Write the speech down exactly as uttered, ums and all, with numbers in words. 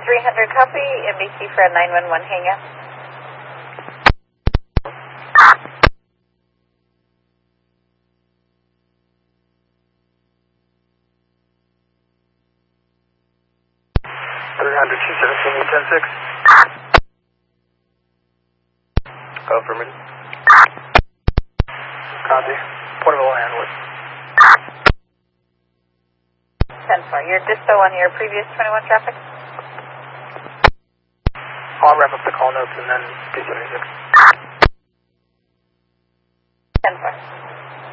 three hundred copy, N B C Fred nine one one, hang up. three hundred, two seventeen, ten six. Go for me. Copy. Portable Landwood. ten four, you're disto on your previous twenty-one traffic? I'll wrap up the call notes and then do seventy-six.